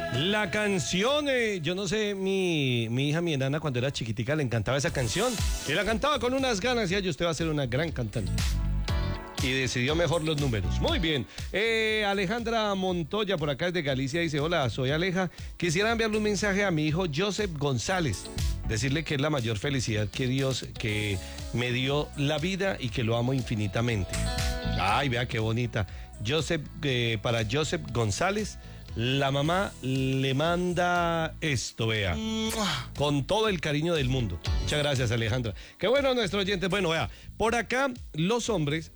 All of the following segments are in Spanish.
La canción, yo no sé, mi hija, mi enana, cuando era chiquitica le encantaba esa canción. Y la cantaba con unas ganas y ay, usted va a ser una gran cantante. Y decidió mejor los números. Muy bien. Alejandra Montoya, por acá desde Galicia, dice: hola, soy Aleja. Quisiera enviarle un mensaje a mi hijo Joseph González. Decirle que es la mayor felicidad que Dios que me dio la vida y que lo amo infinitamente. Ay, vea qué bonita. Para Joseph González, la mamá le manda esto, vea. Con todo el cariño del mundo. Muchas gracias, Alejandra. Qué bueno nuestro oyente. Bueno, vea, por acá en los hombres,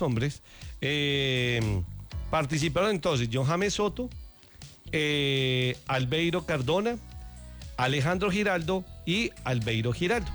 participaron entonces John James Soto, Albeiro Cardona, Alejandro Giraldo y Albeiro Giraldo.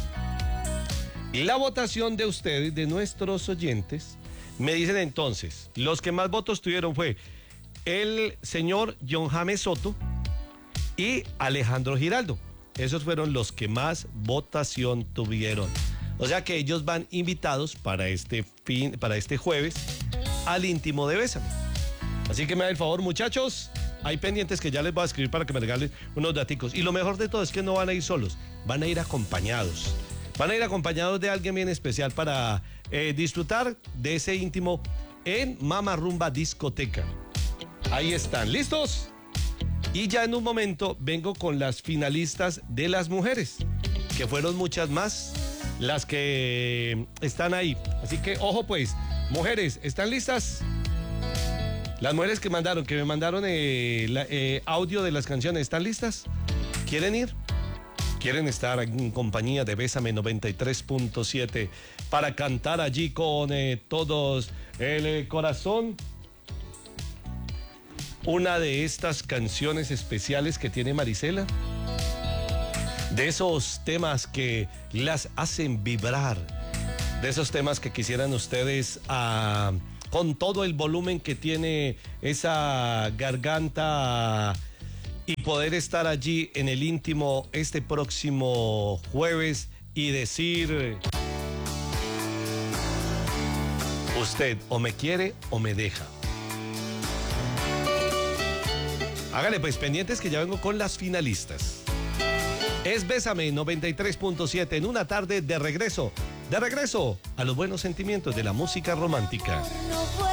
La votación de ustedes, de nuestros oyentes, me dicen entonces, los que más votos tuvieron fue el señor John James Soto y Alejandro Giraldo. Esos fueron los que más votación tuvieron. O sea que ellos van invitados para este jueves al íntimo de Bésame. Así que me da el favor, muchachos. Hay pendientes que ya les voy a escribir para que me regalen unos daticos. Y lo mejor de todo es que no van a ir solos, van a ir acompañados. Van a ir acompañados de alguien bien especial para disfrutar de ese íntimo en Mama Rumba Discoteca. Ahí están, ¿listos? Y ya en un momento vengo con las finalistas de las mujeres, que fueron muchas más las que están ahí. Así que, ojo pues, mujeres, ¿están listas? Las mujeres que me mandaron audio de las canciones, ¿están listas? ¿Quieren ir? ¿Quieren estar en compañía de Bésame 93.7 para cantar allí con todos el corazón? Una de estas canciones especiales que tiene Marisela. De esos temas que las hacen vibrar. De esos temas que quisieran ustedes con todo el volumen que tiene esa garganta y poder estar allí en el íntimo este próximo jueves y decir: usted o me quiere o me deja. Hágale pues, pendientes que ya vengo con las finalistas. Es Bésame 93.7 en una tarde de regreso a los buenos sentimientos de la música romántica.